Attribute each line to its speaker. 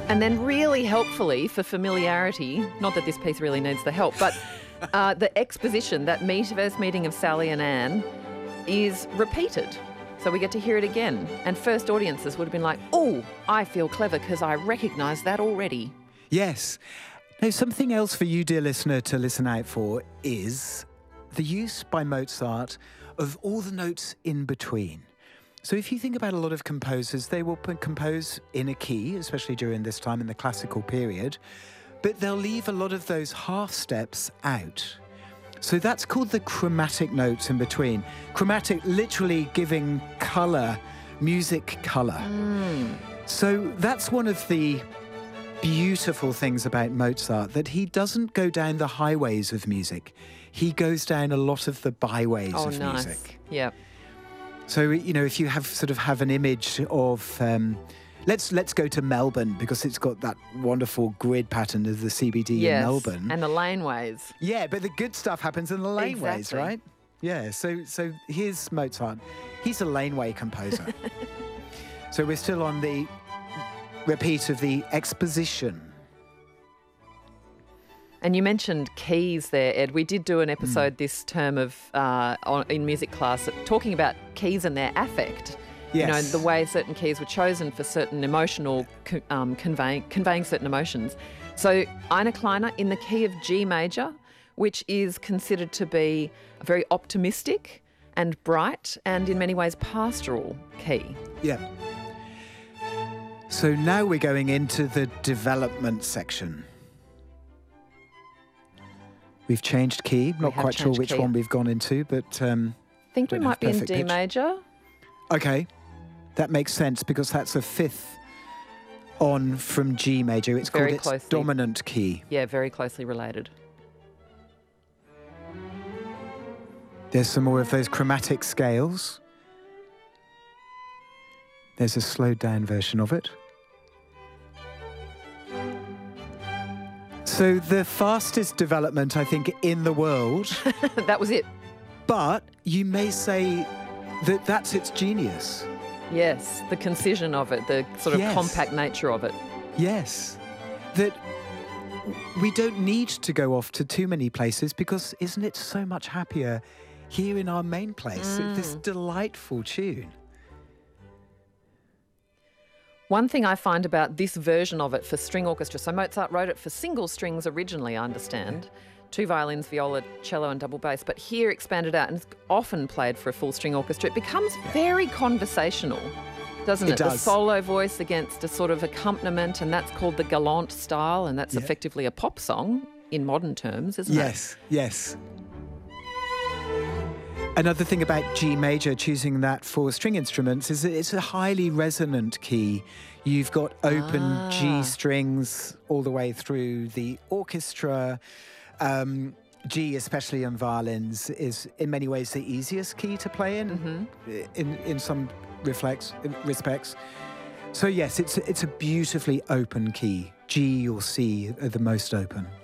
Speaker 1: And then really helpfully for familiarity, not that this piece really needs the help, but the exposition, that first meeting of Sally and Anne, is repeated. So we get to hear it again. And first audiences would have been like, oh, I feel clever because I recognise that already.
Speaker 2: Yes. Now, something else for you, dear listener, to listen out for is the use by Mozart of all the notes in between. So if you think about a lot of composers, they will compose in a key, especially during this time in the classical period, but they'll leave a lot of those half steps out. So that's called the chromatic notes in between. Chromatic literally giving colour, music colour. So that's one of the beautiful things about Mozart, that he doesn't go down the highways of music. He goes down a lot of the byways of music.
Speaker 1: Yeah.
Speaker 2: So, you know, if you have an image of, let's go to Melbourne, because it's got that wonderful grid pattern of the CBD in Melbourne.
Speaker 1: And the laneways.
Speaker 2: Yeah, but the good stuff happens in the laneways,
Speaker 1: Exactly.
Speaker 2: right? Yeah, so here's Mozart. He's a laneway composer. So we're still on the repeat of the exposition.
Speaker 1: And you mentioned keys there, Ed. We did do an episode this term of in music class talking about keys and their affect.
Speaker 2: Yes.
Speaker 1: You know, the way certain keys were chosen for certain emotional, conveying certain emotions. So Eine Kleine in the key of G major, which is considered to be a very optimistic and bright and in many ways pastoral key.
Speaker 2: Yeah. So now we're going into the development section. We've changed key. Not quite sure which one we've gone into, but
Speaker 1: I think we might be in D major.
Speaker 2: Okay, that makes sense because that's a fifth on from G major. It's called its dominant key.
Speaker 1: Yeah, very closely related.
Speaker 2: There's some more of those chromatic scales. There's a slowed down version of it. So the fastest development, I think, in the world.
Speaker 1: That was it.
Speaker 2: But you may say that that's its genius.
Speaker 1: Yes, the concision of it, the sort of compact nature of it.
Speaker 2: Yes. That we don't need to go off to too many places because isn't it so much happier here in our main place? This delightful tune.
Speaker 1: One thing I find about this version of it for string orchestra, so Mozart wrote it for single strings originally, I understand, 2 violins, viola, cello and double bass, but here expanded out and it's often played for a full string orchestra. It becomes very conversational, doesn't it?
Speaker 2: It does.
Speaker 1: The solo voice against a sort of accompaniment, and that's called the galant style, and that's effectively a pop song in modern terms, isn't it?
Speaker 2: Yes, yes. Another thing about G major, choosing that for string instruments, is that it's a highly resonant key. You've got open G strings all the way through the orchestra. G, especially on violins, is in many ways the easiest key to play in some respects. So yes, it's a beautifully open key. G or C are the most open.